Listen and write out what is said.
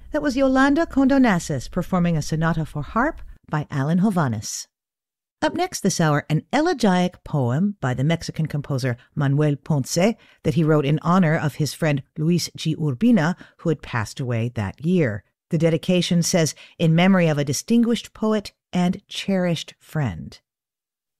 That was Yolanda Condonassis performing a sonata for harp by Alan Hovhaness. Up next this hour, an elegiac poem by the Mexican composer Manuel Ponce that he wrote in honor of his friend Luis G. Urbina, who had passed away that year. The dedication says, "In memory of a distinguished poet and cherished friend."